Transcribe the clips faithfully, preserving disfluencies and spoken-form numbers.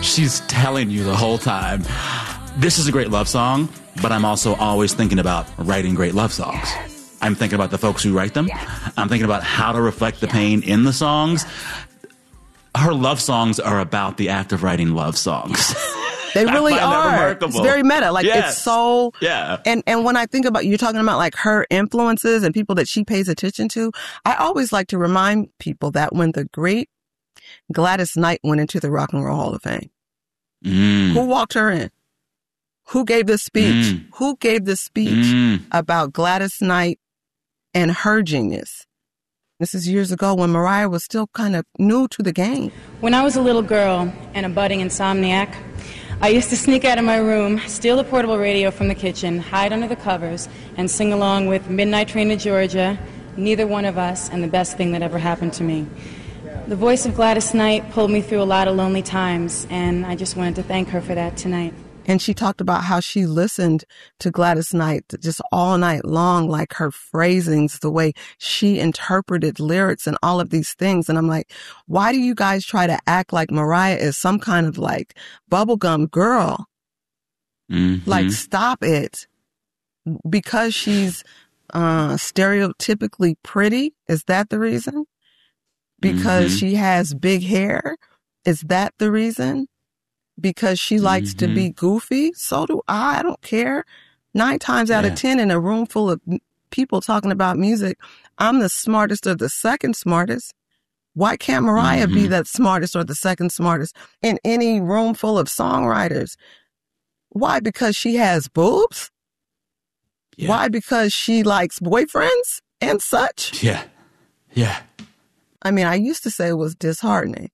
she's telling you the whole time, this is a great love song, but I'm also always thinking about writing great love songs. Yes. I'm thinking about the folks who write them. Yes. I'm thinking about how to reflect the yes. pain in the songs. Yes. Her love songs are about the act of writing love songs. They really are. It's very meta. Like, yes. it's so... Yeah. And, and when I think about, you're talking about like her influences and people that she pays attention to, I always like to remind people that when the great Gladys Knight went into the Rock and Roll Hall of Fame, mm. who walked her in? Who gave this speech? Mm. Who gave this speech mm. about Gladys Knight and her genius? This is years ago when Mariah was still kind of new to the game. When I was a little girl and a budding insomniac, I used to sneak out of my room, steal the portable radio from the kitchen, hide under the covers, and sing along with Midnight Train to Georgia, Neither One of Us, and The Best Thing That Ever Happened to Me. The voice of Gladys Knight pulled me through a lot of lonely times, and I just wanted to thank her for that tonight. And she talked about how she listened to Gladys Knight just all night long, like her phrasings, the way she interpreted lyrics and all of these things. And I'm like, why do you guys try to act like Mariah is some kind of like bubblegum girl? Mm-hmm. Like, stop it. Because she's uh, stereotypically pretty? Is that the reason? Because mm-hmm. she has big hair? Is that the reason? Because she likes mm-hmm. to be goofy? So do I. I don't care. Nine times out yeah. of ten in a room full of people talking about music, I'm the smartest or the second smartest. Why can't Mariah mm-hmm. be that smartest or the second smartest in any room full of songwriters? Why? Because she has boobs? Yeah. Why? Because she likes boyfriends and such? Yeah. Yeah. I mean, I used to say it was disheartening.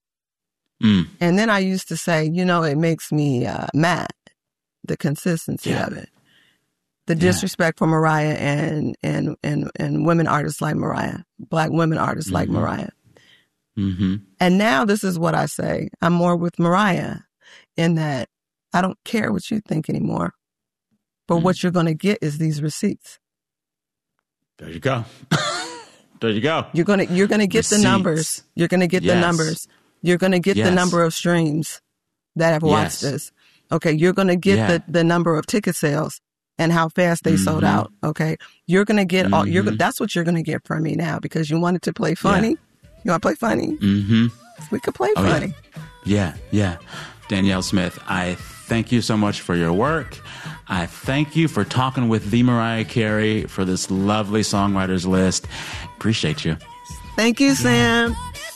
Mm. And then I used to say, you know, it makes me uh, mad, the consistency yeah. of it. The disrespect yeah. for Mariah and, and, and, and women artists like Mariah, Black women artists mm-hmm. like Mariah. Mm-hmm. And now this is what I say. I'm more with Mariah in that I don't care what you think anymore. But mm. what you're going to get is these receipts. There you go. There you go. You're going to, you're going to get Receipts. the numbers. You're going to get yes. the numbers. You're going to get yes. the number of streams that have watched yes. this. Okay. You're going to get yeah. the, the number of ticket sales and how fast they mm-hmm. sold out. Okay. You're going to get mm-hmm. all, you're, that's what you're going to get from me now because you wanted to play funny. Yeah. You want to play funny? Mm-hmm. We could play oh, funny. Yeah. yeah. Yeah. Danielle Smith, I thank you so much for your work. I thank you for talking with the Mariah Carey for this lovely songwriters list. Appreciate you. Thank you, Sam.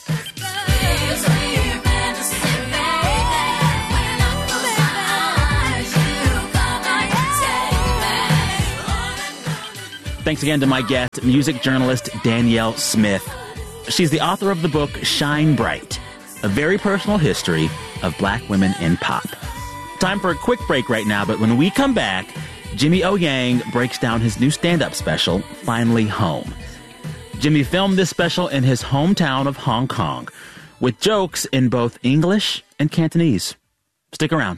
Thanks again to my guest, music journalist Danielle Smith. She's the author of the book Shine Bright, a very personal history of Black women in pop. Time for a quick break right now, but when we come back, Jimmy O Yang breaks down his new stand-up special, Finally Home. Jimmy filmed this special in his hometown of Hong Kong, with jokes in both English and Cantonese. Stick around.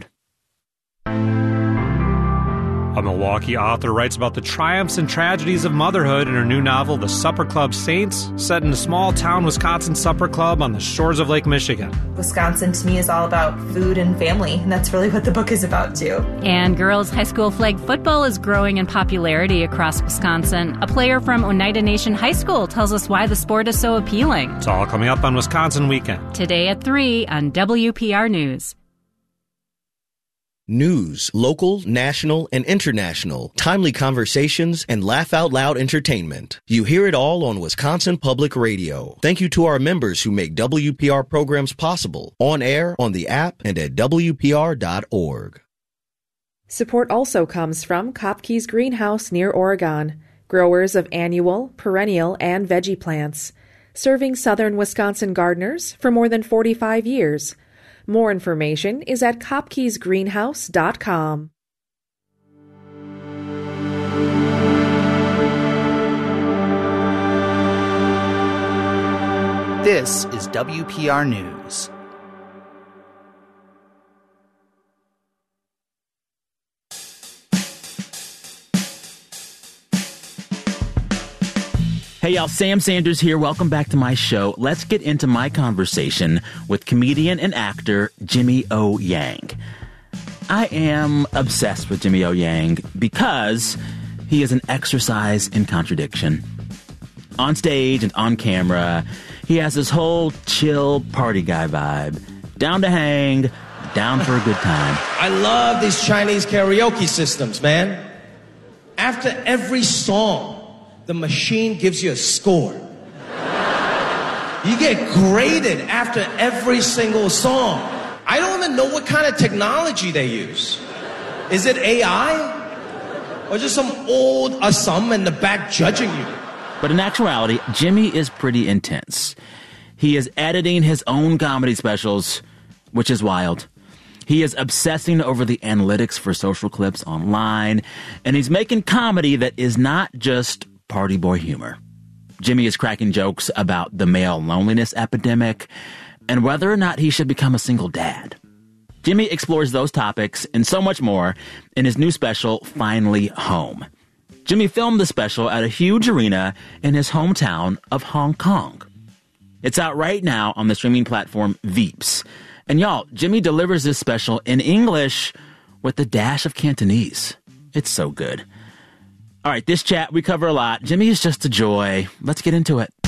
A Milwaukee author writes about the triumphs and tragedies of motherhood in her new novel, The Supper Club Saints, set in a small-town Wisconsin supper club on the shores of Lake Michigan. Wisconsin, to me, is all about food and family, and that's really what the book is about, too. And girls' high school flag football is growing in popularity across Wisconsin. A player from Oneida Nation High School tells us why the sport is so appealing. It's all coming up on Wisconsin Weekend. Today at three on W P R News. News, local, national, and international, timely conversations, and laugh-out-loud entertainment. You hear it all on Wisconsin Public Radio. Thank you to our members who make W P R programs possible, on air, on the app, and at W P R dot org. Support also comes from Kopke's Greenhouse near Oregon, growers of annual, perennial, and veggie plants, serving southern Wisconsin gardeners for more than forty-five years. More information is at kopkes greenhouse dot com. This is W P R News. Hey, y'all, Sam Sanders here. Welcome back to my show. Let's get into my conversation with comedian and actor Jimmy O. Yang. I am obsessed with Jimmy O. Yang because he is an exercise in contradiction. On stage and on camera, he has this whole chill party guy vibe. Down to hang, down for a good time. I love these Chinese karaoke systems, man. After every song, the machine gives you a score. You get graded after every single song. I don't even know what kind of technology they use. Is it A I? Or just some old Assam in the back judging you? But in actuality, Jimmy is pretty intense. He is editing his own comedy specials, which is wild. He is obsessing over the analytics for social clips online, and he's making comedy that is not just party boy humor. Jimmy is cracking jokes about the male loneliness epidemic and whether or not he should become a single dad. Jimmy explores those topics and so much more in his new special, Finally Home. Jimmy filmed the special at a huge arena in his hometown of Hong Kong. It's out right now on the streaming platform Veeps. And y'all, Jimmy delivers this special in English with a dash of Cantonese. It's so good. All right, this chat, we cover a lot. Jimmy is just a joy. Let's get into it.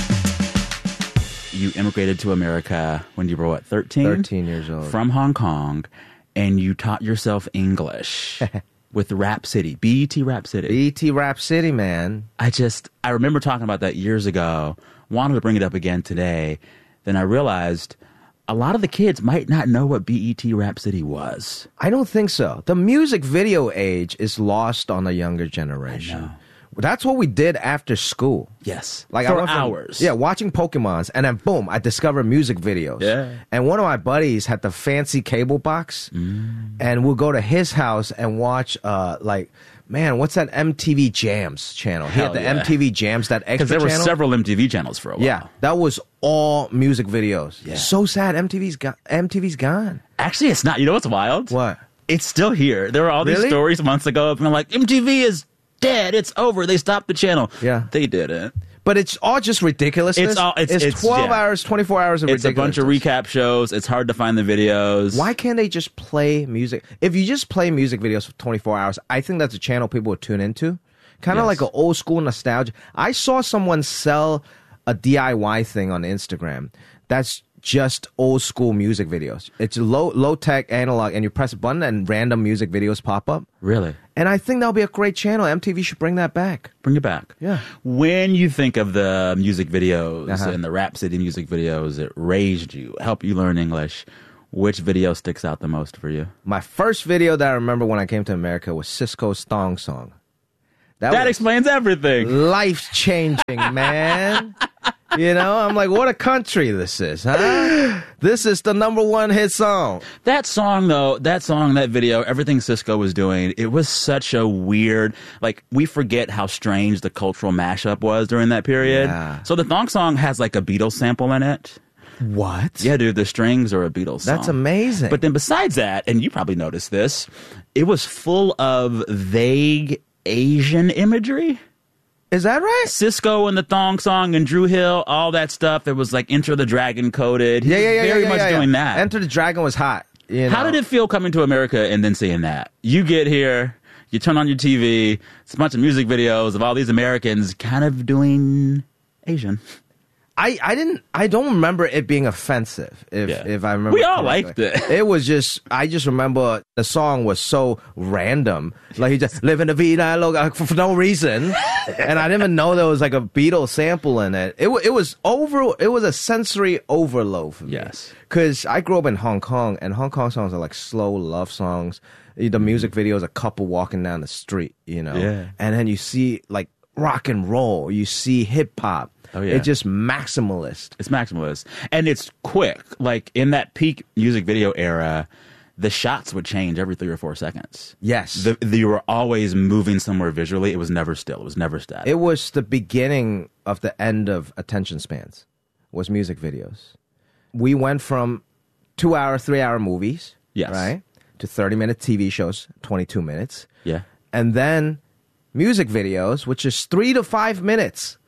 You immigrated to America when you were, what, thirteen? thirteen years old. From Hong Kong, and you taught yourself English with Rap City, B E T Rap City. B E T Rap City, man. I just, I remember talking about that years ago, wanted to bring it up again today. Then I realized a lot of the kids might not know what B E T Rap City was. I don't think so. The music video age is lost on the younger generation. I know. That's what we did after school. Yes. Like For I went from, hours. Yeah, watching Pokemons, and then boom, I discovered music videos. Yeah. And one of my buddies had the fancy cable box, mm. and we'll go to his house and watch, uh, like, man, what's that M T V Jams channel? He Hell had the yeah. M T V Jams, that extra Because there were channel. several M T V channels for a while. Yeah, that was all music videos. Yeah. So sad. M T V's got M T V's gone. Actually, it's not. You know what's wild? What? It's still here. There were all these Really? stories months ago. And I'm like, M T V is dead. It's over. They stopped the channel. Yeah. They didn't. But it's all just ridiculousness. It's all- it's- it's- twelve yeah. hours, twenty-four hours of It's a ridiculousness. bunch of recap shows. It's hard to find the videos. Why can't they just play music? If you just play music videos for twenty-four hours, I think that's a channel people would tune into. Kind of Yes. like an old school nostalgia. I saw someone sell a D I Y thing on Instagram that's just old school music videos. It's low low tech analog, and you press a button and random music videos pop up. Really? And I think that'll be a great channel. M T V should bring that back. Bring it back. Yeah. When you think of the music videos Uh-huh. and the Rap City music videos that raised you, help you learn English, which video sticks out the most for you? My first video that I remember when I came to America was Cisco's Thong Song. That, was explains everything. life changing, man. You know, I'm like, what a country this is, huh? This is the number one hit song. That song, though, that song, that video, everything Cisco was doing, it was such a weird, like, we forget how strange the cultural mashup was during that period. Yeah. So the Thong Song has, like, a Beatles sample in it. What? Yeah, dude, the strings are a Beatles song. That's amazing. But then besides that, and you probably noticed this, it was full of vague Asian imagery. Is that right? Cisco and the Thong Song and Drew Hill, all that stuff. It was like Enter the Dragon coded. He Yeah, yeah, was yeah. very yeah, much yeah, yeah. doing that. Enter the Dragon was hot. You know? How did it feel coming to America and then seeing that? You get here, you turn on your T V, it's a bunch of music videos of all these Americans kind of doing Asian. I, I didn't I don't remember it being offensive if Yeah. if I remember We all correctly. liked it. It was just I just remember the song was so random. Like he just living the vida loca for, for no reason. And I didn't even know there was like a Beatles sample in it. It wa- it was over it was a sensory overload for me. Yes. Cuz I grew up in Hong Kong and Hong Kong songs are like slow love songs. The music video is a couple walking down the street, you know. Yeah. And then you see like rock and roll, you see hip hop. Oh, yeah. It's just maximalist. It's maximalist. And it's quick. Like in that peak music video era, the shots would change every three or four seconds. Yes. The, the, you were always moving somewhere visually. It was never still. It was never static. It was the beginning of the end of attention spans, was music videos. We went from two hour, three hour movies, Yes. right, to thirty minute T V shows, twenty-two minutes. Yeah. And then music videos, which is three to five minutes.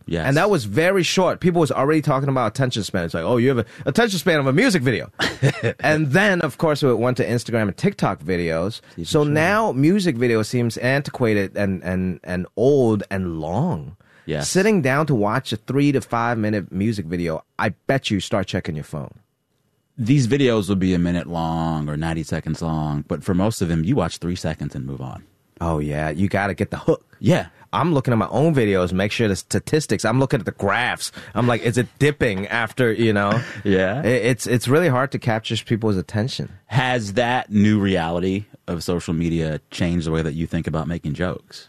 Yes. And that was very short. People was already talking about attention span. It's like, oh, you have an attention span of a music video. And then, of course, it went to Instagram and TikTok videos. So now music video seems antiquated and, and, and old and long. Yes. Sitting down to watch a three to five minute music video, I bet you start checking your phone. These videos will be a minute long or ninety seconds long, but for most of them, you watch three seconds and move on. Oh, yeah. You got to get the hook. Yeah. I'm looking at my own videos, make sure the statistics. I'm looking at the graphs. I'm like, is it dipping after, you know? Yeah. It, it's it's really hard to capture people's attention. Has that new reality of social media changed the way that you think about making jokes?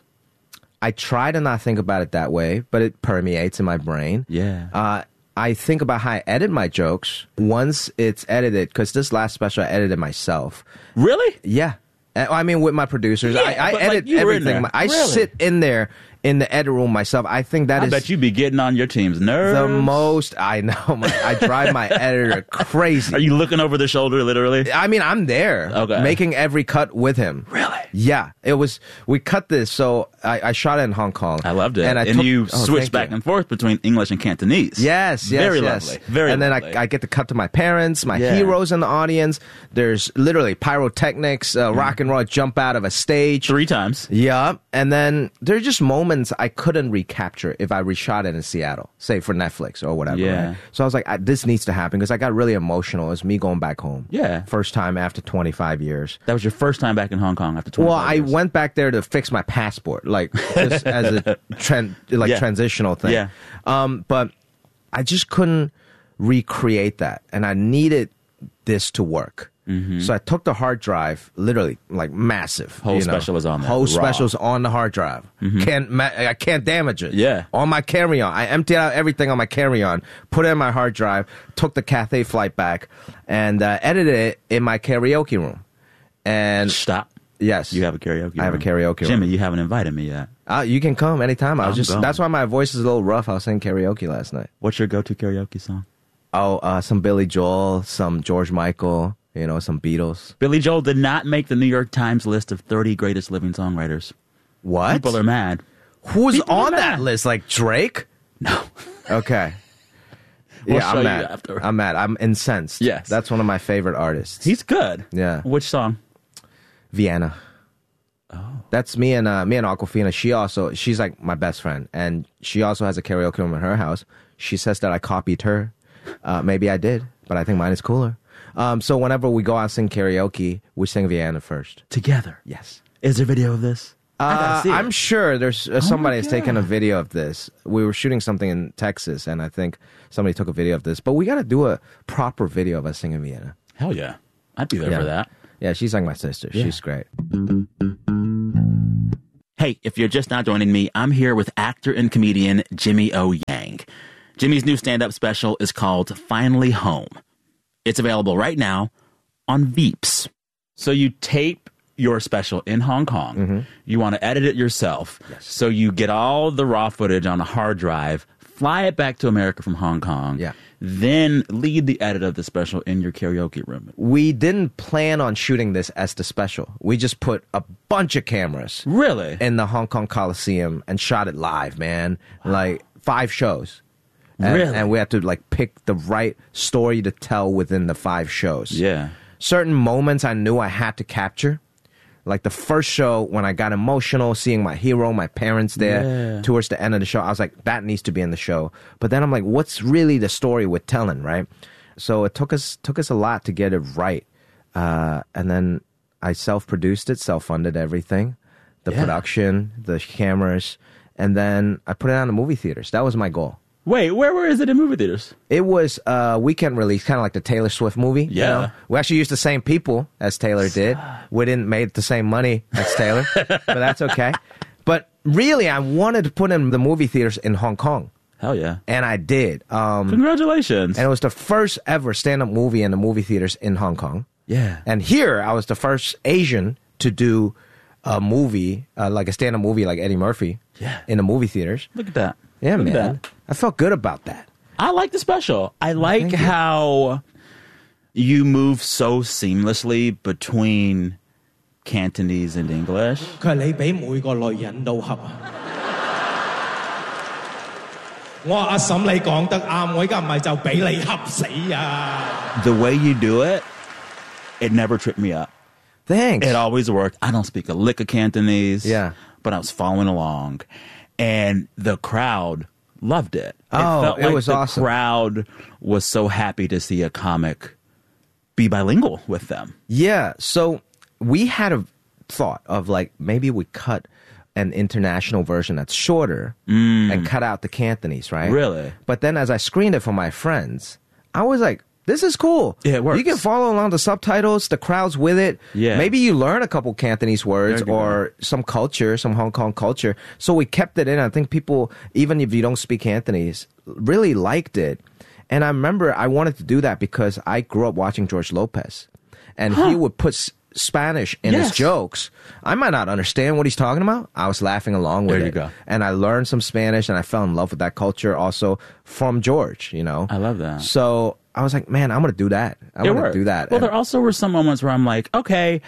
I try to not think about it that way, but it permeates in my brain. Yeah. Uh, I think about how I edit my jokes once it's edited, because this last special I edited myself. Really? Yeah. I mean, with my producers, Yeah, I, I but, edit like, you were in everything. there. I Really? sit in there in the edit room myself. I think that I is bet you be getting on your team's nerves. the most. I know. My, I drive my editor crazy. Are you looking over the shoulder, literally? I mean, I'm there, Okay. making every cut with him. Really? Yeah, it was. We cut this, so I, I shot it in Hong Kong. I loved it. and, I And took- you oh, switched thank back you. and forth between English and Cantonese. Yes, yes, Very yes. lovely. Very and then lovely. I, I get to cut to my parents, my Yeah. heroes in the audience. There's literally pyrotechnics, uh, rock and roll. I jump out of a stage Three times. Yeah, and then there's just moments I couldn't recapture if I reshot it in Seattle, say for Netflix or whatever. Yeah. Right? So I was like, I, this needs to happen, because I got really emotional. It was me going back home. Yeah. First time after twenty-five years. That was your first time back in Hong Kong after twenty Well, I years. went back there to fix my passport, like just as a tran- like Yeah. transitional thing. Yeah. Um, but I just couldn't recreate that, and I needed this to work. Mm-hmm. So I took the hard drive, literally like massive. Whole you know. special was on there, Whole raw. special's on the hard drive. Can't ma- I can't damage it. Yeah. On my carry-on, I emptied out everything on my carry-on, put it in my hard drive, took the Cathay flight back, and uh, edited it in my karaoke room. And Stop. yes, You have a karaoke I have a room. karaoke room. Jimmy, you haven't invited me yet. Uh, you can come anytime. I was I'm just going. that's why my voice is a little rough. I was singing karaoke last night. What's your go-to karaoke song? Oh, uh, some Billy Joel, some George Michael, you know, some Beatles. Billy Joel did not make the New York Times list of thirty greatest living songwriters. What? People are mad. Who's people are on that mad. list? Like Drake? No. Okay. We'll yeah, show I'm you mad. after. I'm mad. I'm incensed. Yes. That's one of my favorite artists. He's good. Yeah. Which song? Vienna. Oh. That's me and uh, me and Aquafina. She also she's like my best friend, and she also has a karaoke room in her house. She says that I copied her. Uh, maybe I did, but I think mine is cooler. Um, so whenever we go out and sing karaoke, we sing Vienna first. Together. Yes. Is there video of this? I gotta Uh, see it. I'm sure there's uh, somebody has God. taken a video of this. We were shooting something in Texas, and I think somebody took a video of this. But we got to do a proper video of us singing Vienna. Hell yeah. I'd be there Yeah. for that. Yeah, she's like my sister. Yeah. She's great. Hey, if you're just now joining me, I'm here with actor and comedian Jimmy O. Yang. Jimmy's new stand-up special is called Finally Home. It's available right now on Veeps. So you tape your special in Hong Kong. Mm-hmm. You want to edit it yourself. Yes. So you get all the raw footage on a hard drive, fly it back to America from Hong Kong, Yeah. then lead the edit of the special in your karaoke room. We didn't plan on shooting this as the special. We just put a bunch of cameras Really? in the Hong Kong Coliseum and shot it live, man. Like five shows. And, Really? and we had to like pick the right story to tell within the five shows. Yeah. Certain moments I knew I had to capture. Like the first show, when I got emotional, seeing my hero, my parents there, Yeah. towards the end of the show, I was like, that needs to be in the show. But then I'm like, what's really the story we're telling, right? So it took us took us a lot to get it right. Uh, and then I self-produced it, self-funded everything, the Yeah. production, the cameras, and then I put it on the movie theaters. That was my goal. Wait, where, where is it in movie theaters? It was a weekend release, kind of like the Taylor Swift movie. you Yeah. know? We actually used the same people as Taylor did. We didn't make the same money as Taylor, but that's okay. But really, I wanted to put in the movie theaters in Hong Kong, Hell yeah. and I did. Um, Congratulations. and it was the first ever stand-up movie in the movie theaters in Hong Kong. Yeah. And here, I was the first Asian to do a movie, uh, like a stand-up movie like Eddie Murphy, Yeah. in the movie theaters. Look at that. Yeah, Look at man. that. I felt good about that. I like the special. I like thank you. how you move so seamlessly between Cantonese and English. 佢係你俾每個女人都恰啊！ 我話阿嬸你講得啱，我依家唔係就俾你恰死啊 The way you do it, it never tripped me up. Thanks. It always worked. I don't speak a lick of Cantonese. Yeah. But I was following along. And the crowd loved it. It Oh, felt it like was the awesome. crowd was so happy to see a comic be bilingual with them. Yeah. So we had a thought of like maybe we cut an international version that's shorter and cut out the Cantonese, right? Really? But then as I screened it for my friends, I was like, this is cool. Yeah, it works. You can follow along the subtitles, the crowd's with it. Yeah. Maybe you learn a couple Cantonese words There you or go. some culture, some Hong Kong culture. So we kept it in. I think people, even if you don't speak Cantonese, really liked it. And I remember I wanted to do that because I grew up watching George Lopez. And he would put s- Spanish in Yes. his jokes. I might not understand what he's talking about. I was laughing along with There you it. go. And I learned some Spanish and I fell in love with that culture also from George, you know. I love that. So I was like, man, I'm going to do that. I It want to worked. do that. Well, And- there also were some moments where I'm like, okay,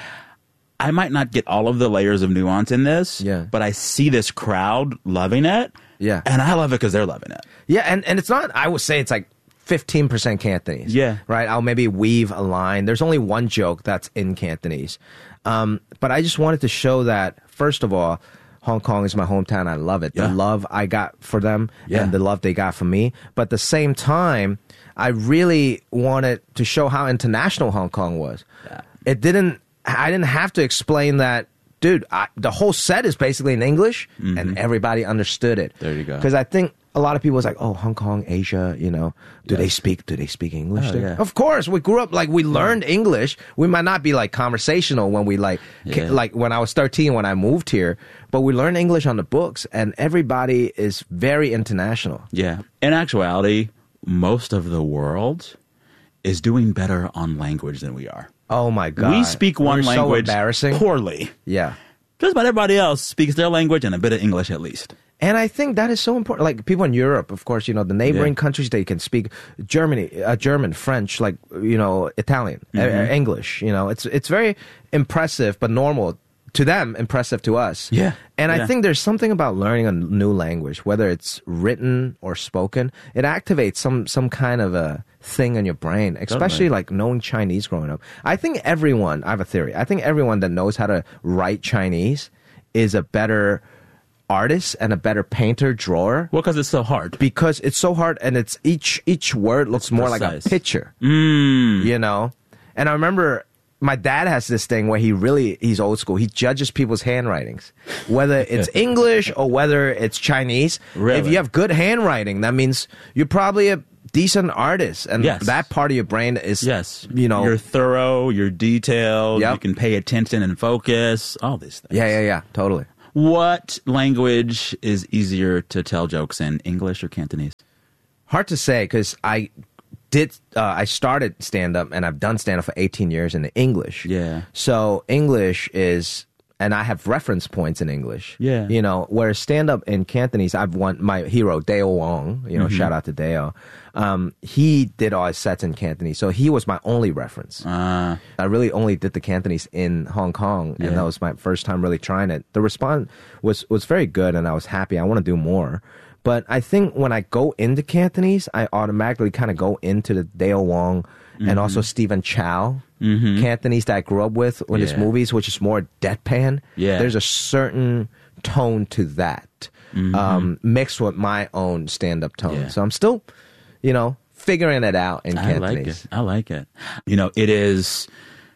I might not get all of the layers of nuance in this, Yeah. but I see this crowd loving it. Yeah. And I love it because they're loving it. Yeah, and, and it's not, I would say it's like fifteen percent Cantonese. Yeah. Right? I'll maybe weave a line. There's only one joke that's in Cantonese. Um, but I just wanted to show that, first of all, Hong Kong is my hometown. I love it. Yeah. The love I got for them Yeah. and the love they got for me. But at the same time, I really wanted to show how international Hong Kong was. Yeah. It didn't, I didn't have to explain that, dude, I, the whole set is basically in English and everybody understood it. There you go. Because I think a lot of people was like, oh, Hong Kong, Asia, you know, do they speak, do they speak English Oh, there? yeah. Of course, we grew up, like, we learned English. We might not be, like, conversational when we, like, ca- Yeah. like, when I was thirteen, when I moved here, but we learned English on the books, and everybody is very international. Yeah. In actuality, most of the world is doing better on language than we are. Oh, my God. We speak one We're so language embarrassing. poorly. Yeah. Just about everybody else speaks their language and a bit of English at least. And I think that is so important. Like people in Europe, of course, you know, the neighboring Yeah. countries, they can speak Germany, uh, German, French, like, you know, Italian, uh, Mhm. English. You know, it's it's very impressive, but normal to them, impressive to us. Yeah. And Yeah. I think there's something about learning a new language, whether it's written or spoken, it activates some some kind of a thing in your brain, especially Totally. like knowing Chinese growing up. I think everyone, I have a theory, I think everyone that knows how to write Chinese is a better artist and a better painter, drawer. Well, because it's so hard. Because it's so hard, and it's each each word looks more like a precise. picture. Mm. You know? And I remember my dad has this thing where he really, he's old school. He judges people's handwritings, whether it's English or whether it's Chinese. Really? If you have good handwriting, that means you're probably a decent artist. And Yes. that part of your brain is, Yes. you know. You're thorough, you're detailed, Yep. you can pay attention and focus, all these things. Yeah, yeah, yeah, totally. What language is easier to tell jokes in, English or Cantonese? Hard to say because I did, uh, I started stand up and I've done stand up for eighteen years in English. Yeah. So English is, and I have reference points in English. Yeah. You know, whereas stand up in Cantonese, I've won my hero, Deo Wong, you know, Mhm. shout out to Deo. Um, he did all his sets in Cantonese. So he was my only reference. Uh, I really only did the Cantonese in Hong Kong, and Yeah. that was my first time really trying it. The response was was very good, and I was happy. I want to do more. But I think when I go into Cantonese, I automatically kind of go into the Deo Wong and also Stephen Chow Mhm. Cantonese that I grew up with with his Yeah. movies, which is more deadpan. Yeah. There's a certain tone to that, Mhm. um, mixed with my own stand-up tone. Yeah. So I'm still, you know, figuring it out in I Cantonese. like it. I like it. You know, it is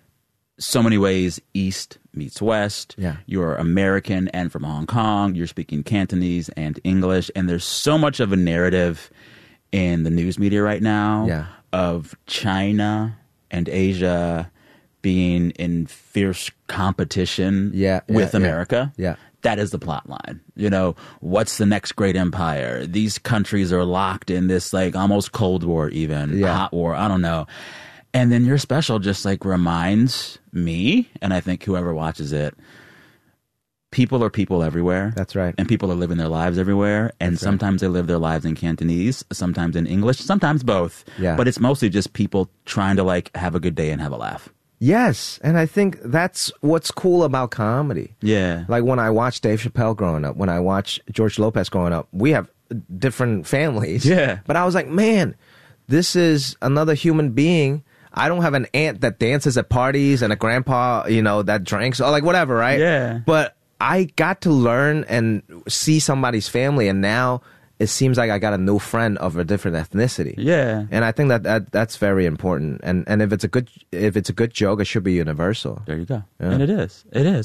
so many ways East meets West. Yeah. You're American and from Hong Kong. You're speaking Cantonese and English. And there's so much of a narrative in the news media right now Yeah. of China and Asia being in fierce competition Yeah, yeah, with yeah. America. Yeah. That is the plot line. You know, what's the next great empire? These countries are locked in this like almost Cold War, even Yeah. hot war. I don't know. And then your special just like reminds me, and I think whoever watches it, people are people everywhere. That's right. And people are living their lives everywhere. And That's right. sometimes they live their lives in Cantonese, sometimes in English, sometimes both. Yeah. But it's mostly just people trying to like have a good day and have a laugh. Yes, and I think that's what's cool about comedy. Yeah. Like when I watched Dave Chappelle growing up, when I watched George Lopez growing up, we have different families. Yeah. But I was like, man, this is another human being. I don't have an aunt that dances at parties and a grandpa, you know, that drinks or like whatever, right? Yeah. But I got to learn and see somebody's family, and now it seems like I got a new friend of a different ethnicity. Yeah. And I think that, that that's very important. And and if it's a good if it's a good joke, it should be universal. There you go. Yeah. And it is. It is.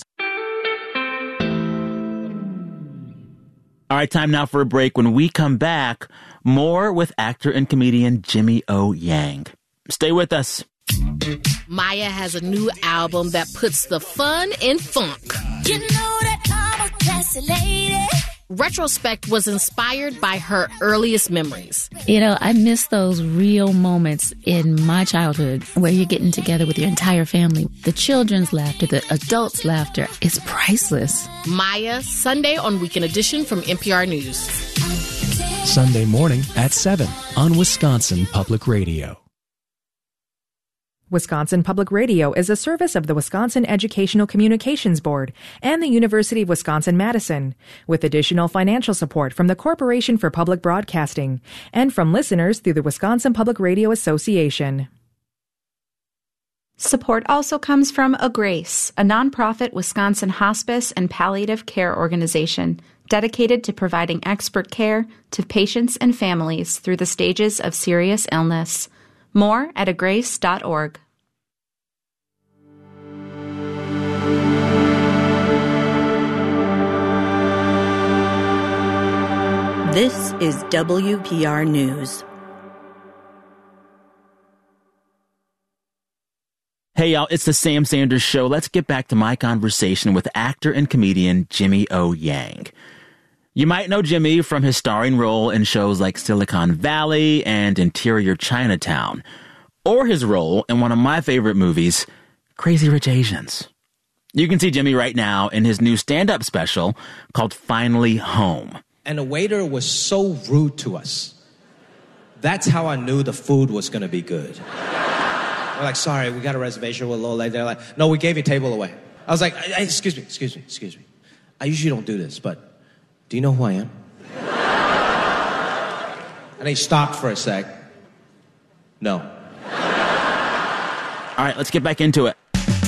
All right, time now for a break. When we come back, more with actor and comedian Jimmy O. Yang. Stay with us. Maya has a new album that puts the fun in funk. You know that I'm a classy lady. Retrospect was inspired by her earliest memories. You know, I miss those real moments in my childhood where you're getting together with your entire family. The children's laughter, the adults' laughter is priceless. Maya, Sunday on Weekend Edition from N P R News. Sunday morning at seven on Wisconsin Public Radio. Wisconsin Public Radio is a service of the Wisconsin Educational Communications Board and the University of Wisconsin-Madison, with additional financial support from the Corporation for Public Broadcasting and from listeners through the Wisconsin Public Radio Association. Support also comes from A Grace, a nonprofit Wisconsin hospice and palliative care organization dedicated to providing expert care to patients and families through the stages of serious illness. More at a grace dot org. This is W P R News. Hey, y'all, it's the Sam Sanders Show. Let's get back to my conversation with actor and comedian Jimmy O. Yang. You might know Jimmy from his starring role in shows like Silicon Valley and Interior Chinatown, or his role in one of my favorite movies, Crazy Rich Asians. You can see Jimmy right now in his new stand-up special called Finally Home. And the waiter was so rude to us. That's how I knew the food was going to be good. We're like, sorry, we got a reservation. We're a little late. They're like, no, we gave your table away. I was like, hey, excuse me, excuse me, excuse me. I usually don't do this, but do you know who I am? And he stopped for a sec. No. All right, let's get back into it.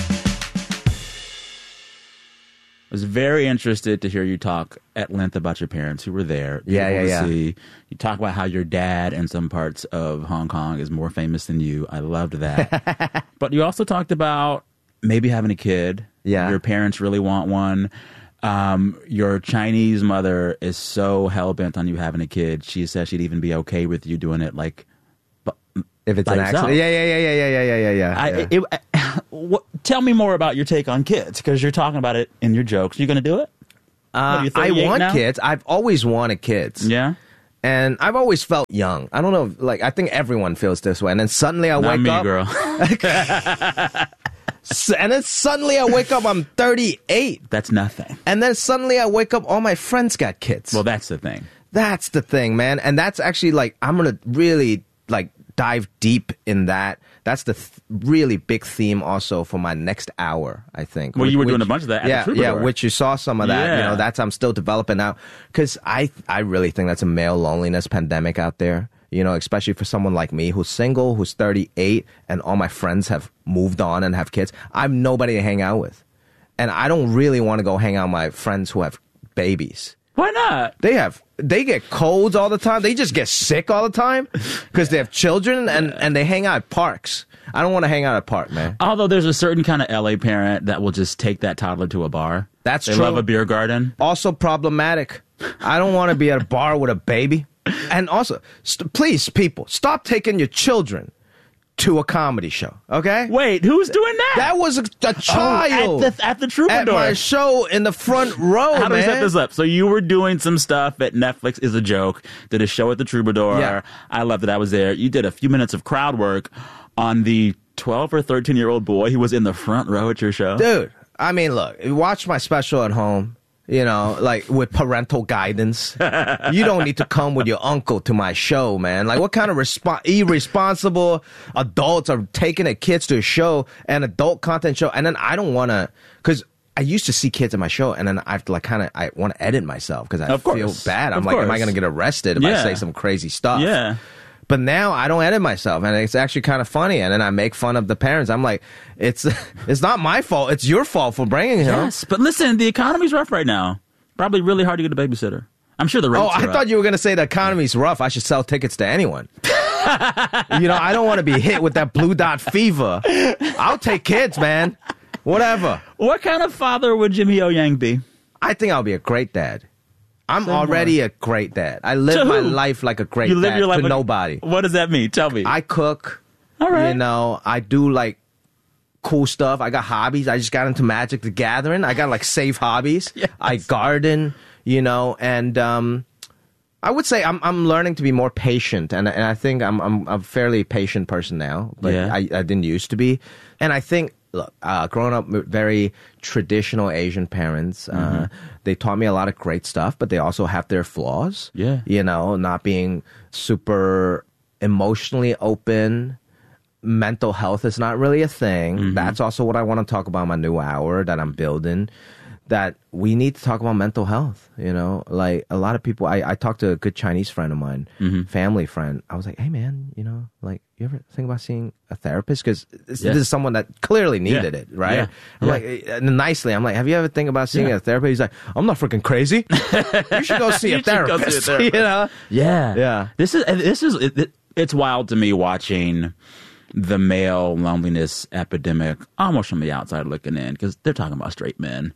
I was very interested to hear you talk at length about your parents who were there. Yeah, yeah, yeah. See. You talk about how your dad in some parts of Hong Kong is more famous than you. I loved that. But you also talked about maybe having a kid. Yeah. Your parents really want one. Um, your Chinese mother is so hell-bent on you having a kid. She says she'd even be okay with you doing it, like, if it's an yourself. accident. Yeah, yeah, yeah, yeah, yeah, yeah, yeah, yeah. I, yeah. It, it, what, tell me more about your take on kids, because you're talking about it in your jokes. You going to do it? Uh, I want now? kids. I've always wanted kids. Yeah. And I've always felt young. I don't know. Like, I think everyone feels this way. And then suddenly I Not wake me, up. girl. And then suddenly I wake up, I'm thirty-eight. That's nothing. And then suddenly I wake up, all my friends got kids. Well, that's the thing. That's the thing, man. And that's actually like, I'm going to really like dive deep in that. That's the th- really big theme also for my next hour, I think. Well, you were which, doing a bunch of that at yeah, the Troubadour. Yeah, which you saw some of that. Yeah. You know, that's I'm still developing now. Because I, I really think that's a male loneliness pandemic out there. You know, especially for someone like me who's single, who's thirty-eight, and all my friends have moved on and have kids. I'm nobody to hang out with. And I don't really want to go hang out with my friends who have babies. Why not? They have, they get colds all the time. They just get sick all the time because they have children and, and they hang out at parks. I don't want to hang out at a park, man. Although there's a certain kind of L A parent that will just take that toddler to a bar. That's they true. They love a beer garden. Also problematic. I don't want to be at a bar with a baby. And also, st- please, people, stop taking your children to a comedy show, okay? Wait, who's doing that? That was a, a child. Oh, at the, at the Troubadour. At my show in the front row, How man. do we set this up? So you were doing some stuff at Netflix is a Joke, did a show at the Troubadour. Yeah. I loved it. I was there. You did a few minutes of crowd work on the twelve or thirteen-year-old boy who was in the front row at your show. Dude, I mean, look, watch my special at home. You know, like with parental guidance. You don't need to come with your uncle to my show, man. Like, what kind of resp- irresponsible adults are taking their kids to a show, an adult content show? And then I don't want to, because I used to see kids at my show, and then I have to like kind of I want to edit myself because I Of feel course. bad. I'm Of like, am I course. going to get arrested if I Yeah. say some crazy stuff? Yeah. But now I don't edit myself, and it's actually kind of funny. And then I make fun of the parents. I'm like, it's it's not my fault. It's your fault for bringing him. Yes, but listen, the economy's rough right now. Probably really hard to get a babysitter. I'm sure the rates Oh, I are thought up. you were going to say the economy's rough. I should sell tickets to anyone. You know, I don't want to be hit with that blue dot fever. I'll take kids, man. Whatever. What kind of father would Jimmy O Yang be? I think I'll be a great dad. I'm Say already more. a great dad. I live To my who? life like a great You live dad your life to like- nobody. What does that mean? Tell me. I cook. All right. You know, I do like cool stuff. I got hobbies. I just got into Magic the Gathering. I got like safe hobbies. Yes. I garden, you know, and um, I would say I'm I'm learning to be more patient, and and I think I'm I'm a fairly patient person now, but Yeah. I, I didn't used to be. And I think, look, uh, growing up with very traditional Asian parents, uh, Mm-hmm. they taught me a lot of great stuff, but they also have their flaws. Yeah. You know, not being super emotionally open. Mental health is not really a thing. Mm-hmm. That's also what I want to talk about in my new hour that I'm building. That we need to talk about mental health. You know, like a lot of people. I, I talked to a good Chinese friend of mine, Mm-hmm. family friend. I was like, hey man, you know, like you ever think about seeing a therapist? Because this, Yeah. this is someone that clearly needed Yeah. it, right? Yeah. I'm Yeah. like, and nicely, I'm like, have you ever think about seeing Yeah. a therapist? He's like, I'm not freaking crazy. You should go see You a should go see a therapist. therapist. You know? Yeah. Yeah. This is this is it, it- it's wild to me watching the male loneliness epidemic almost from the outside looking in, because they're talking about straight men.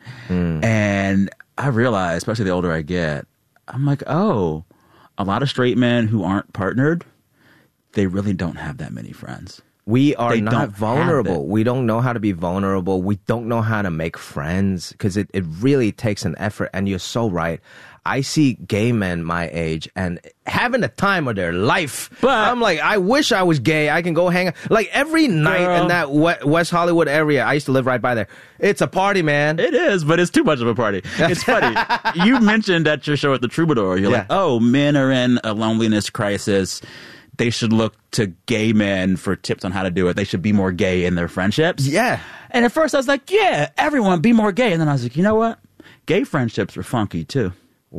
And I realize, especially the older I get, I'm like, oh, a lot of straight men who aren't partnered, they really don't have that many friends. We are They don't not have vulnerable. it. We don't know how to be vulnerable. We don't know how to make friends because it, it really takes an effort. And you're so right. I see gay men my age and having the time of their life. But- I'm like, I wish I was gay. I can go hang out. Like every night Girl. in that we- West Hollywood area, I used to live right by there. It's a party, man. It is, but it's too much of a party. It's funny. You mentioned at your show at the Troubadour, you're like, Yeah. oh, men are in a loneliness crisis. They should look to gay men for tips on how to do it. They should be more gay in their friendships. Yeah. And at first I was like, yeah, everyone be more gay. And then I was like, you know what? Gay friendships are funky too.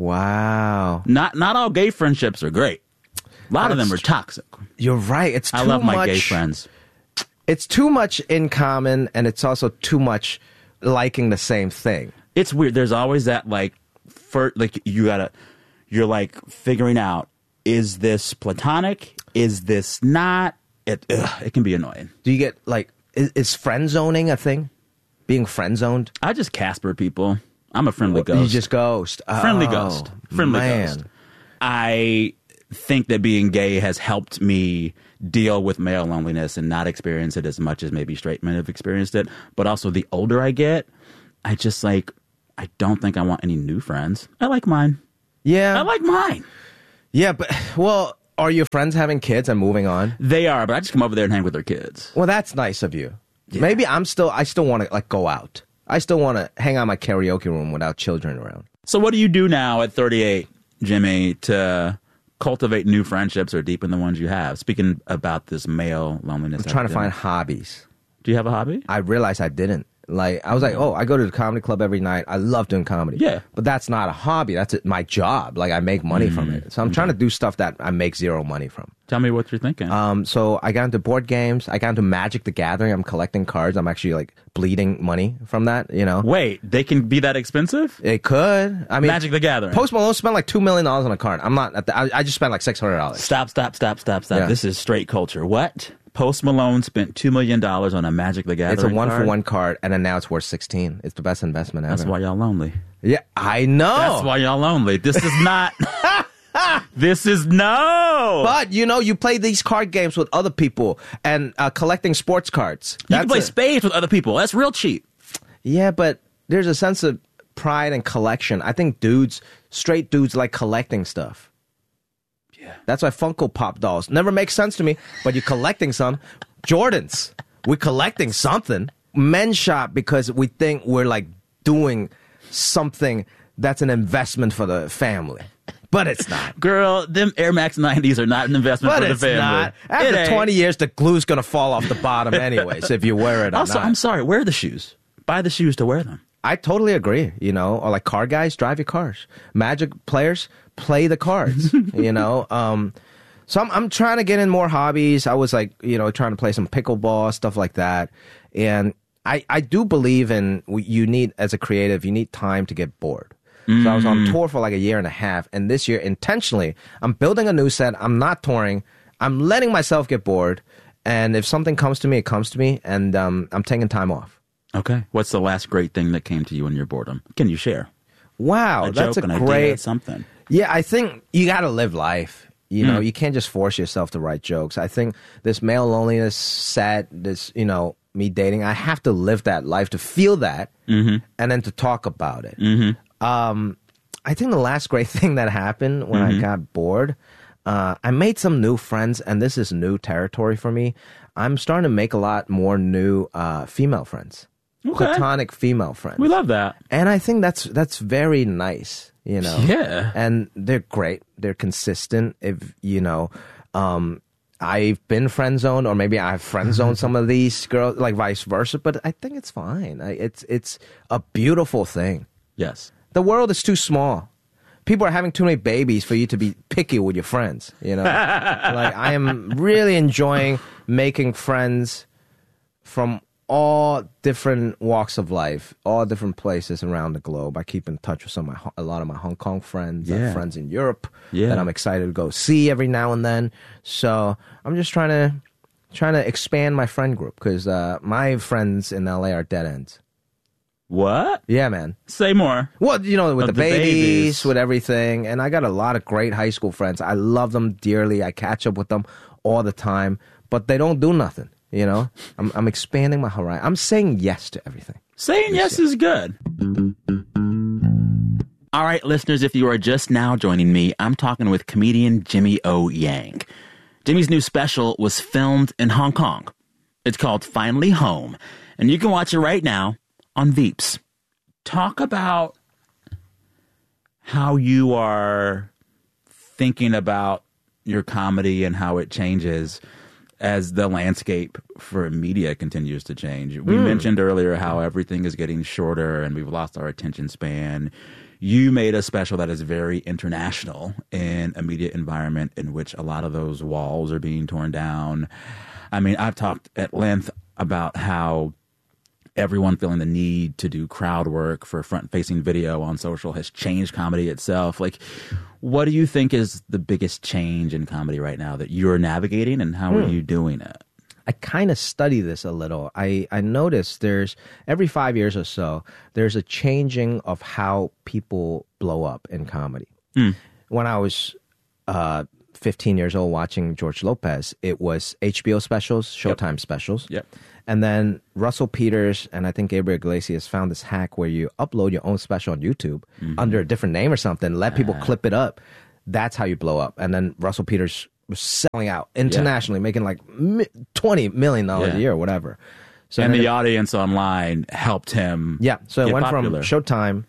Wow. Not not all gay friendships are great. A lot of them are That's toxic. You're right. It's too I love my much. gay friends. It's too much in common, and it's also too much liking the same thing. It's weird. There's always that like, for like you gotta, you're like figuring out, is this platonic? Is this not? It ugh, it can be annoying. Do you get like is, is friend zoning a thing? Being friend zoned? I just Casper people. I'm a friendly ghost. You just ghost. friendly Oh, ghost. Friendly man. ghost. I think that being gay has helped me deal with male loneliness and not experience it as much as maybe straight men have experienced it. But also, the older I get, I just like, I don't think I want any new friends. I like mine. Yeah. I like mine. Yeah, but well, are your friends having kids and moving on? They are, but I just come over there and hang with their kids. Well, that's nice of you. Maybe I'm still I still want to like go out. I still want to hang out in my karaoke room without children around. So what do you do now at thirty-eight, Jimmy, to cultivate new friendships or deepen the ones you have? Speaking about this male loneliness. I'm trying to find epidemic. hobbies. Do you have a hobby? I realized I didn't. Like I was like, oh, I go to the comedy club every night. I love doing comedy. Yeah. But that's not a hobby. That's it, my job. Like I make money Mm-hmm. from it. So I'm trying to do stuff that I make zero money from. Tell me what you're thinking. Um, so I got into board games. I got into Magic the Gathering. I'm collecting cards. I'm actually like bleeding money from that, you know. Wait, they can be that expensive? It could. I mean, Magic the Gathering. Post Malone spent like two million dollars on a card. I'm not at the, I, I just spent like six hundred dollars. Stop, stop, stop, stop, stop. Yeah. This is straight culture. What? Post Malone spent two million dollars on a Magic the Gathering It's a one card? for one card, and then now it's worth sixteen. It's the best investment ever. That's why y'all lonely. Yeah, I know. That's why y'all lonely. This is not... This is no. But, you know, you play these card games with other people and uh, collecting sports cards. You can That's play a- spades with other people. That's real cheap. Yeah, but there's a sense of pride and collection. I think dudes, straight dudes, like collecting stuff. Yeah. That's why Funko Pop dolls never make sense to me, but you're collecting some. Jordans, we're collecting something. Men shop because we think we're like doing something that's an investment for the family. But it's not. Girl, them Air Max nineties are not an investment But for the it's family. not. It After ain't. twenty years, the glue's going to fall off the bottom anyways, if you wear it or Also, not. I'm sorry, wear the shoes. Buy the shoes to wear them. I totally agree. You know, or like car guys, drive your cars. Magic players, play the cards. you know, um, so I'm I'm trying to get in more hobbies. I was like, you know, trying to play some pickleball, stuff like that, and I I do believe in you need as a creative, you need time to get bored. Mm. So I was on tour for like a year and a half, and this year intentionally, I'm building a new set. I'm not touring. I'm letting myself get bored, and if something comes to me, it comes to me, and um, I'm taking time off. Okay. What's the last great thing that came to you in your boredom? Can you share? Wow, a that's joke, a an great idea, something. Yeah, I think you got to live life. You know, Mm. you can't just force yourself to write jokes. I think this male loneliness, sad, this, you know, me dating, I have to live that life to feel that Mm-hmm. and then to talk about it. Mm-hmm. Um, I think the last great thing that happened when Mm-hmm. I got bored, uh, I made some new friends, and this is new territory for me. I'm starting to make a lot more new uh, female friends. Okay. Platonic female friends. We love that. And I think that's that's very nice, you know. Yeah. And they're great. They're consistent. If you know, um, I've been friend zoned, or maybe I've friend zoned some of these girls, like vice versa. But I think it's fine. I, it's it's a beautiful thing. Yes. The world is too small. People are having too many babies for you to be picky with your friends. You know, like I am really enjoying making friends from all different walks of life, all different places around the globe. I keep in touch with some of my, a lot of my Hong Kong friends, I Yeah. have friends in Europe Yeah. that I'm excited to go see every now and then. So I'm just trying to trying to expand my friend group because uh, my friends in L A are dead ends. What? Yeah, man. Say more. Well, you know, with Of the, the babies, babies. with everything. And I got a lot of great high school friends. I love them dearly. I catch up with them all the time, but they don't do nothing. You know, I'm, I'm expanding my horizon. I'm saying yes to everything. Saying yes is good. All right, listeners, if you are just now joining me, I'm talking with comedian Jimmy O. Yang. Jimmy's new special was filmed in Hong Kong. It's called Finally Home, and you can watch it right now on Veeps. Talk about how you are thinking about your comedy and how it changes as the landscape for media continues to change. We Mm. mentioned earlier how everything is getting shorter and we've lost our attention span. You made a special that is very international in a media environment in which a lot of those walls are being torn down. I mean, I've talked at length about how everyone feeling the need to do crowd work for front-facing video on social has changed comedy itself. Like, what do you think is the biggest change in comedy right now that you're navigating, and how are Hmm. you doing it? I kind of study this a little. I, I notice there's, every five years or so, there's a changing of how people blow up in comedy. Mm. When I was uh, fifteen years old watching George Lopez, it was H B O specials, Showtime specials. Yep. And then Russell Peters and I think Gabriel Iglesias found this hack where you upload your own special on YouTube Mm-hmm. under a different name or something, let people Ah. clip it up. That's how you blow up. And then Russell Peters was selling out internationally, making like mi- twenty million dollars Yeah. a year or whatever. So and then the it- audience online helped him. yeah, so it get went popular. from Showtime,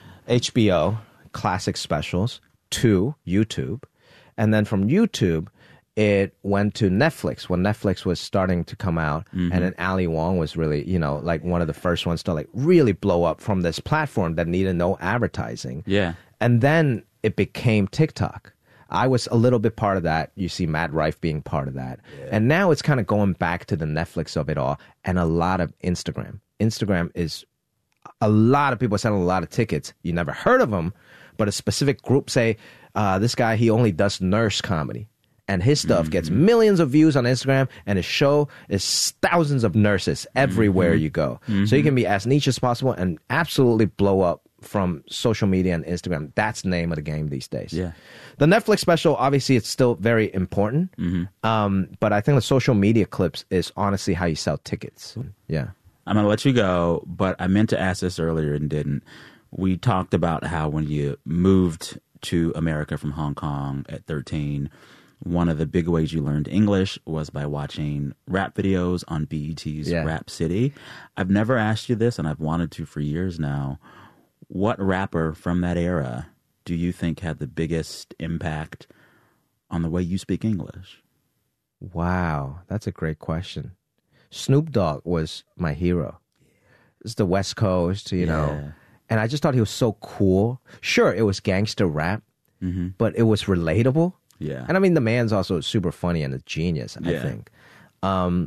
H B O, classic specials, to YouTube. And then from YouTube, it went to Netflix when Netflix was starting to come out. Mhm. And then Ali Wong was really, you know, like one of the first ones to like really blow up from this platform that needed no advertising. Yeah. And then it became TikTok. I was a little bit part of that. You see Matt Rife being part of that. And now it's kind of going back to the Netflix of it all and a lot of Instagram. Instagram is a lot of people selling a lot of tickets. You never heard of them, but a specific group say, uh, this guy, he only does nurse comedy. And his stuff gets millions of views on Instagram, and his show is thousands of nurses everywhere you go. So you can be as niche as possible and absolutely blow up from social media and Instagram. That's the name of the game these days. Yeah. The Netflix special, obviously, it's still very important. Um, but I think the social media clips is honestly how you sell tickets. Yeah. I'm going to let you go, but I meant to ask this earlier and didn't. We talked about how when you moved to America from Hong Kong at thirteen, one of the big ways you learned English was by watching rap videos on B E T's Yeah. Rap City. I've never asked you this, and I've wanted to for years now. What rapper from that era do you think had the biggest impact on the way you speak English? Wow, that's a great question. Snoop Dogg was my hero. it's the West Coast, you know. Yeah. And I just thought he was so cool. Sure, it was gangster rap, mm-hmm. but it was relatable. Yeah. And I mean, the man's also super funny and a genius, I Yeah. think. Um,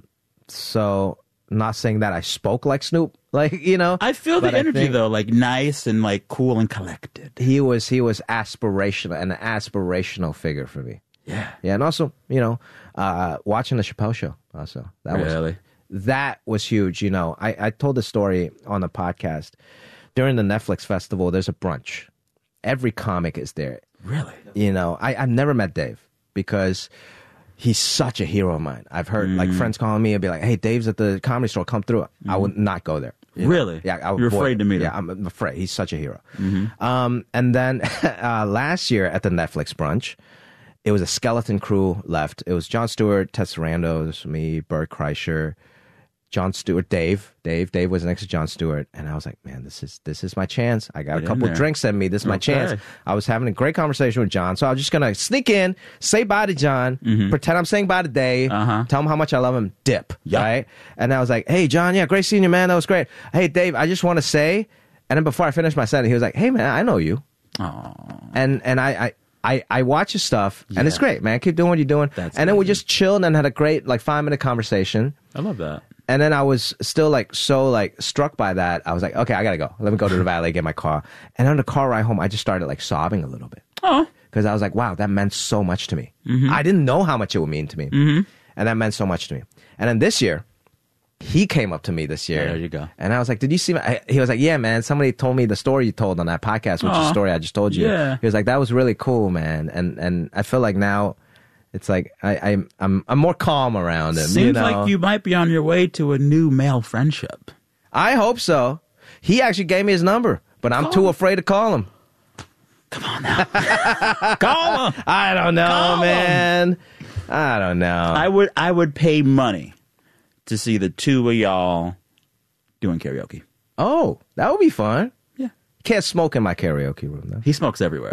so, not saying that I spoke like Snoop, like, you know. I feel the but I energy, think though, like nice and like cool and collected. He was, he was aspirational, an aspirational figure for me. Yeah. Yeah, and also, you know, uh, watching the Chappelle Show also. That Really? was that was huge, you know. I, I told the story on the podcast. During the Netflix festival, there's a brunch. Every comic is there. Really? You know, I, I've never met Dave because he's such a hero of mine. I've heard Mm. like friends calling me and be like, "Hey, Dave's at the Comedy Store, come through." I would not go there. you know? Really? Yeah, I would You're avoid- afraid to meet him? Yeah, I'm afraid. He's such a hero. Mm-hmm. Um, and then uh, last year at the Netflix brunch, it was a skeleton crew left. It was Jon Stewart, Ted Sarandos, me, Bert Kreischer, Jon Stewart, Dave. Dave, Dave was next to Jon Stewart, and I was like, "Man, this is this is my chance. I got Get a in couple there. drinks at me. This is my Okay. chance." I was having a great conversation with John, so I was just gonna sneak in, say bye to John, Mm-hmm. pretend I'm saying bye to Dave, Uh-huh. tell him how much I love him, dip, right? And I was like, "Hey, John, yeah, great seeing you, man. That was great. Hey, Dave, I just want to say," and then before I finished my sentence, he was like, "Hey, man, I know you," Aww. and and I. I I, I watch his stuff, and it's Yeah. great, man. Keep doing what you're doing. That's and then we amazing. just chilled and had a great, like, five-minute conversation. I love that. And then I was still like so like struck by that. I was like, okay, I gotta go. Let me go to the valet, get my car. And on the car ride home, I just started like sobbing a little bit. Oh. Because I was like, wow, that meant so much to me. Mhm. I didn't know how much it would mean to me. Mm-hmm. And that meant so much to me. And then this year, he came up to me this year. There you go. And I was like, did you see my... I- He was like, yeah, man, somebody told me the story you told on that podcast, which is Aw. the story I just told you. Yeah. He was like, that was really cool, man. And and I feel like now it's like I, I'm, I'm, I'm more calm around him. Seems you know? like you might be on your way to a new male friendship. I hope so. He actually gave me his number, but I'm Call too him. afraid to call him. Come on now. Call him. I don't know, Call him. man. I don't know. I would I would pay money to see the two of y'all doing karaoke. Oh, that would be fun. Yeah. Can't smoke in my karaoke room, though. He smokes everywhere.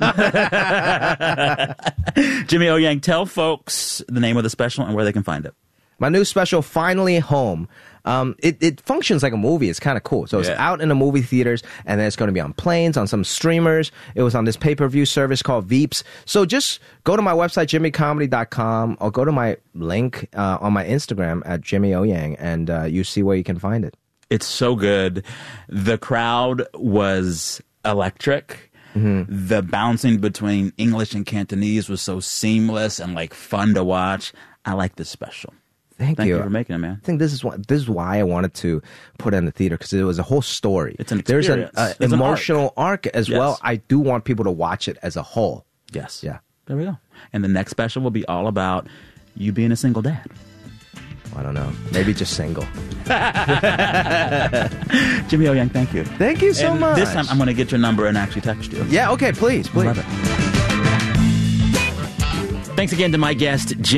Jimmy O Yang, tell folks the name of the special and where they can find it. My new special, Finally Home. Um, it, it functions like a movie. It's kind of cool. So it's Yeah. out in the movie theaters, and then it's going to be on planes, on some streamers. It was on this pay-per-view service called Veeps. So just go to my website, jimmy comedy dot com, or go to my link uh, on my Instagram at Jimmy O Yang, and uh, you see where you can find it. It's so good. The crowd was electric. Mm-hmm. The bouncing between English and Cantonese was so seamless and like fun to watch. I like this special. Thank, Thank you. you for making it, man. I think this is what this is why I wanted to put it in the theater, because it was a whole story. It's an There's an experience. uh, There's an emotional arc, as Yes. well. I do want people to watch it as a whole. Yes. Yeah. There we go. And the next special will be all about you being a single dad. I don't know. Maybe just single. Jimmy O Yang, thank you. Thank you so and much. This time I'm going to get your number and actually text you. Yeah. Okay. Please. Please. Love it. Thanks again to my guest, Jimmy.